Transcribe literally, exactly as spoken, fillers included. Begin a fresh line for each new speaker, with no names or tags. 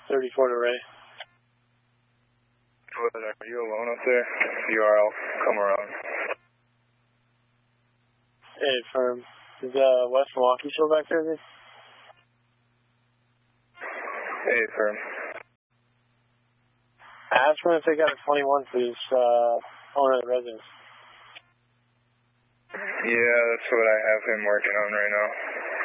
thirty-four to Ray.
Are you alone up there? If you are, I'll come around.
Hey, firm. Is uh, West Milwaukee still back there? Dude?
Hey, firm.
Ask them if they got a twenty-one for this uh, owner of the residence.
Yeah, that's what I have him working on right now.